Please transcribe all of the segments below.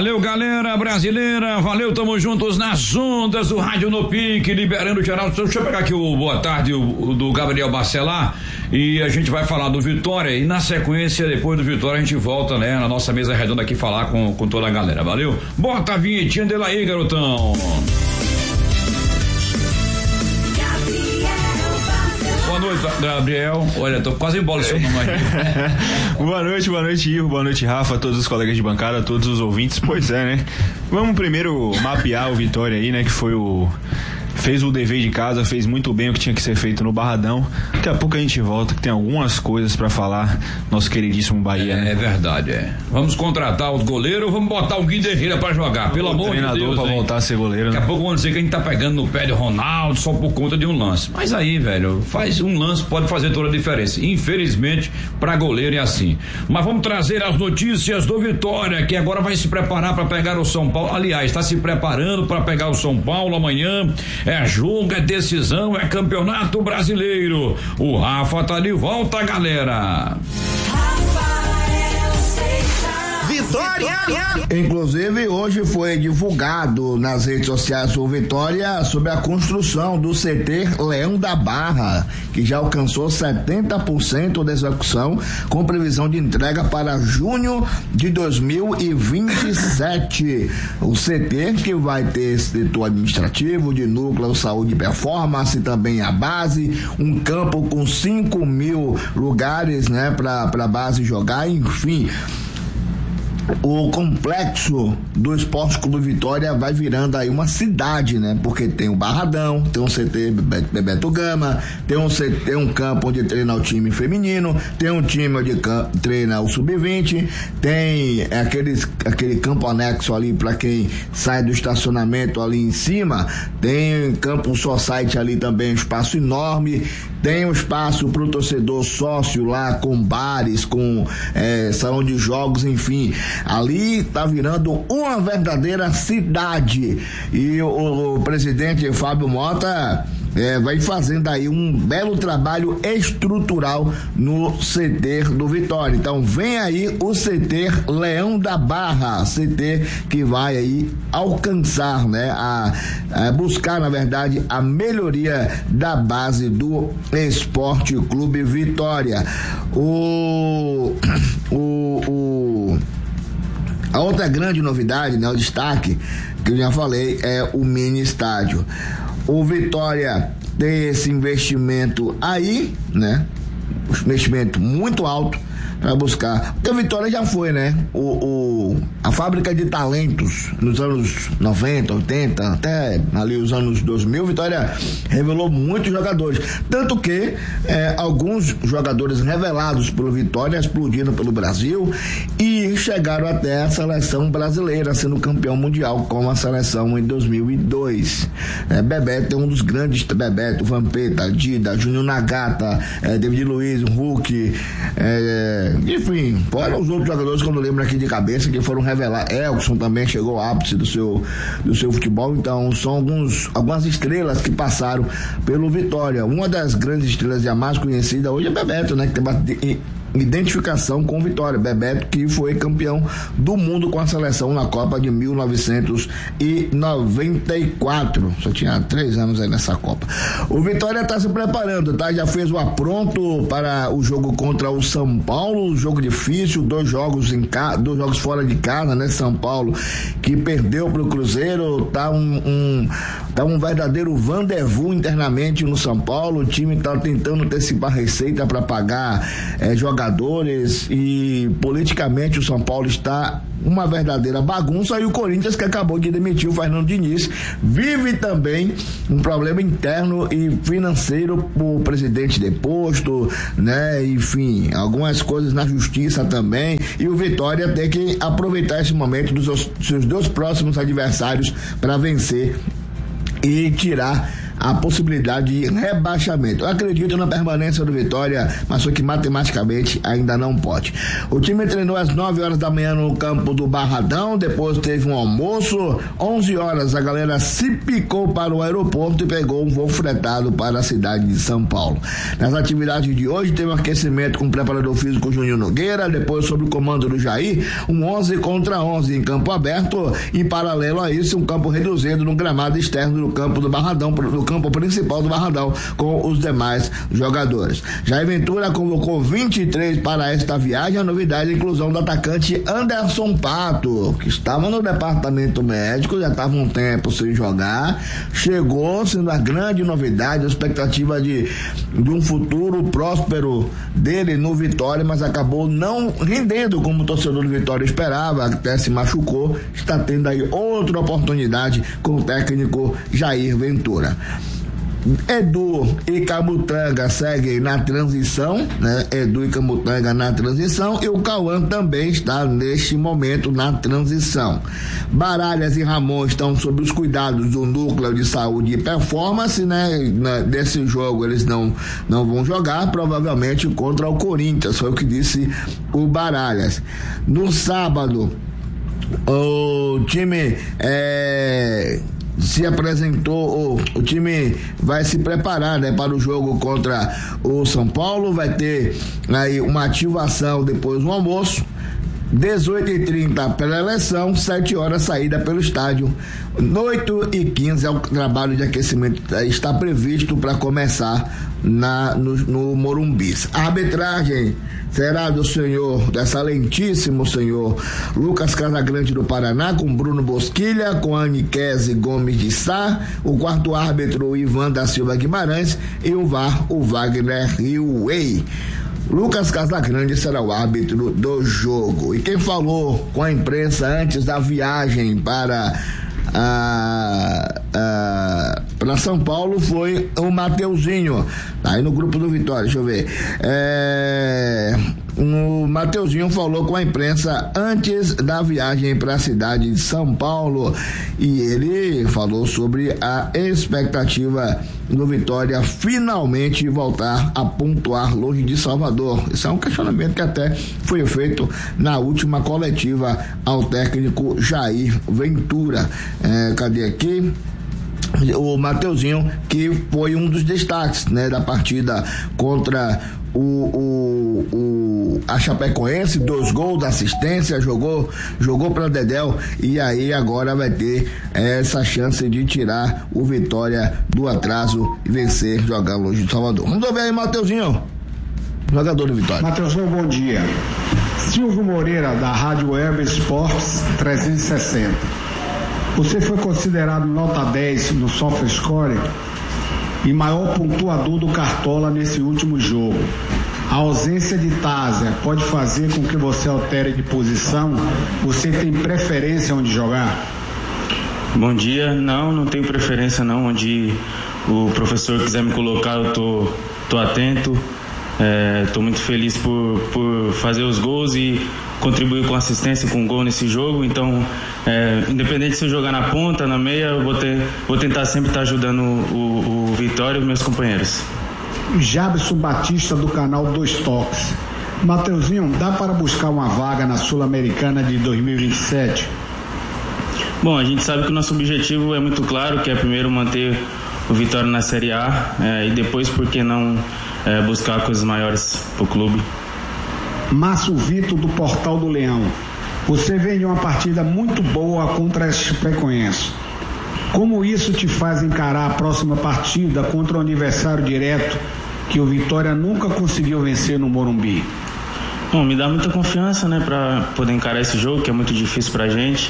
Valeu, galera brasileira, valeu, tamo juntos nas ondas do Rádio No Pique, liberando o geral. Deixa eu pegar aqui o boa tarde do Gabriel Bacelar e a gente vai falar do Vitória e na sequência, depois do Vitória, a gente volta, né, na nossa mesa redonda aqui falar com toda a galera, valeu? Bota a vinhetinha dele aí, garotão. Boa noite, Gabriel. Olha, tô quase em bola o seu nome aí. Boa noite, Ivo. Boa noite, Rafa, todos os colegas de bancada, todos os ouvintes. Pois é, né? Vamos primeiro mapear o Vitória aí, né? Que foi fez o dever de casa, fez muito bem o que tinha que ser feito no Barradão. Daqui a pouco a gente volta, que tem algumas coisas pra falar, nosso queridíssimo Bahia. É verdade, é. Vamos contratar os goleiros, vamos botar o Guilherme pra jogar, pelo amor de Deus. Treinador pra voltar a ser goleiro. Daqui a pouco vamos dizer que a gente tá pegando no pé de Ronaldo só por conta de um lance. Mas aí, velho, faz um lance, pode fazer toda a diferença. Infelizmente, pra goleiro é assim. Mas vamos trazer as notícias do Vitória, que agora vai se preparar pra pegar o São Paulo. Aliás, tá se preparando pra pegar o São Paulo amanhã. É jogo, é decisão, é campeonato brasileiro. O Rafa tá de volta, galera. Vitória! Inclusive, hoje foi divulgado nas redes sociais do Vitória sobre a construção do CT Leão da Barra, que já alcançou 70% da execução, com previsão de entrega para junho de 2027. O CT que vai ter setor administrativo, de núcleo, saúde e performance, também a base, um campo com 5.000 lugares, né, para a base jogar, enfim. O complexo do Esporte Clube Vitória vai virando aí uma cidade, né? Porque tem o Barradão, tem um CT Bebeto Gama, tem um campo onde treina o time feminino, tem um time onde treina o sub-20, tem aquele campo anexo ali para quem sai do estacionamento ali em cima, tem campo society ali também, um espaço enorme, tem um espaço para o torcedor sócio lá com bares, com salão de jogos, enfim. Ali tá virando uma verdadeira cidade e o presidente Fábio Mota vai fazendo aí um belo trabalho estrutural no CT do Vitória. Então vem aí o CT Leão da Barra, CT que vai aí alcançar, né, a buscar, na verdade, a melhoria da base do Esporte Clube Vitória. A outra grande novidade, né, o destaque, que eu já falei, é o mini estádio. O Vitória tem esse investimento aí, né? Um investimento muito alto para buscar. Porque a Vitória já foi, né? A fábrica de talentos nos anos 90, 80, até ali os anos 2000, Vitória revelou muitos jogadores. Tanto que alguns jogadores revelados pelo Vitória explodiram pelo Brasil e chegaram até a seleção brasileira, sendo campeão mundial com a seleção em 2002. Bebeto é um dos grandes, Bebeto, Vampeta, Dida, Júnior Nagata, David Luiz, Hulk, enfim, fora os outros jogadores que eu não lembro aqui de cabeça, que foram revelar. Elkson também chegou ao ápice do seu futebol. Então são algumas estrelas que passaram pelo Vitória. Uma das grandes estrelas já mais conhecida hoje é Bebeto, né, que tem identificação com Vitória. Bebeto, que foi campeão do mundo com a seleção na Copa de 1994. Só tinha 3 anos aí nessa Copa. O Vitória está se preparando, tá? Já fez o apronto para o jogo contra o São Paulo, jogo difícil, 2 jogos fora de casa, né? São Paulo, que perdeu para o Cruzeiro, tá um verdadeiro rendezvous internamente no São Paulo. O time está tentando antecipar receita para pagar jogadores, e politicamente o São Paulo está uma verdadeira bagunça. E o Corinthians, que acabou de demitir o Fernando Diniz, vive também um problema interno e financeiro, o presidente deposto, né? Enfim, algumas coisas na justiça também, e o Vitória tem que aproveitar esse momento dos seus 2 próximos adversários para vencer e tirar a possibilidade de rebaixamento. Eu acredito na permanência do Vitória, mas só que matematicamente ainda não pode. O time treinou às 9 horas da manhã no campo do Barradão, depois teve um almoço, 11 horas a galera se picou para o aeroporto e pegou um voo fretado para a cidade de São Paulo. Nas atividades de hoje teve um aquecimento com o preparador físico Júnior Nogueira, depois sob o comando do Jair, um 11 contra 11 em campo aberto, em paralelo a isso um campo reduzido no gramado externo do campo do Barradão, no campo principal do Barradão, com os demais jogadores. Jair Ventura convocou 23 para esta viagem. A novidade é a inclusão do atacante Anderson Pato, que estava no departamento médico, já estava um tempo sem jogar, chegou sendo a grande novidade, a expectativa de um futuro próspero dele no Vitória, mas acabou não rendendo como o torcedor do Vitória esperava, até se machucou. Está tendo aí outra oportunidade com o técnico Jair Ventura. Edu e Camutanga seguem na transição, né? Edu e Camutanga na transição, e o Cauã também está neste momento na transição. Baralhas e Ramon estão sob os cuidados do Núcleo de Saúde e Performance, né? Desse jogo eles não vão jogar, provavelmente contra o Corinthians, foi o que disse o Baralhas. No sábado, o time se apresentou, o time vai se preparar, né, para o jogo contra o São Paulo, vai ter aí uma ativação depois do almoço, 18h30 pela eleição, 7 horas saída pelo estádio, 8h15 é o trabalho de aquecimento, está previsto para começar no Morumbi. A arbitragem será do excelentíssimo senhor Lucas Casagrande do Paraná, com Bruno Bosquilha, com Aniquese Gomes de Sá, o quarto árbitro o Ivan da Silva Guimarães e o VAR o Wagner Riuei. Lucas Casagrande será o árbitro do jogo. E quem falou com a imprensa antes da viagem para São Paulo foi o Mateuzinho, aí no grupo do Vitória, deixa eu ver. O Mateuzinho falou com a imprensa antes da viagem para a cidade de São Paulo e ele falou sobre a expectativa do Vitória finalmente voltar a pontuar longe de Salvador. Esse é um questionamento que até foi feito na última coletiva ao técnico Jair Ventura. Cadê aqui? O Mateuzinho, que foi um dos destaques, né, da partida contra a Chapecoense, 2 gols da assistência, jogou para Dedéu, e aí agora vai ter essa chance de tirar o Vitória do atraso e vencer, jogar longe de Salvador. Vamos ver aí, Mateuzinho, jogador do Vitória. Mateuzinho, bom dia. Silvio Moreira, da Rádio Web Esportes 360. Você foi considerado nota 10 no SofaScore e maior pontuador do Cartola nesse último jogo. A ausência de Tásia pode fazer com que você altere de posição? Você tem preferência onde jogar? Bom dia. Não tenho preferência não. Onde o professor quiser me colocar, eu tô atento. Estou muito feliz por fazer os gols e contribuir com assistência, com gol nesse jogo. Então, independente se eu jogar na ponta, na meia, eu vou tentar sempre estar ajudando o Vitória e os meus companheiros. Jabson Batista, do canal 2 Toques. Mateuzinho, dá para buscar uma vaga na Sul-Americana de 2027? Bom, a gente sabe que o nosso objetivo é muito claro, que é primeiro manter o Vitória na Série A, e depois, por que não buscar coisas maiores para o clube. Márcio Vitor, do Portal do Leão. Você vem de uma partida muito boa contra a Chapecoense. Como isso te faz encarar a próxima partida contra o adversário direto que o Vitória nunca conseguiu vencer no Morumbi? Bom, me dá muita confiança, né, para poder encarar esse jogo, que é muito difícil pra gente,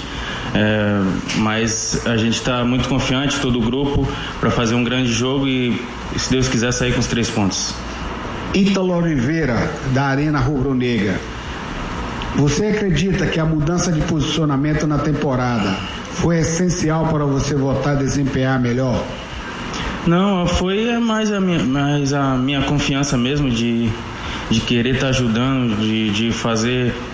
mas a gente está muito confiante, todo o grupo, para fazer um grande jogo e, se Deus quiser, sair com os 3 pontos. Ítalo Oliveira, da Arena Rubro-Negra. Você acredita que a mudança de posicionamento na temporada foi essencial para você voltar a desempenhar melhor? Não, foi mais a minha confiança mesmo de querer estar ajudando, de fazer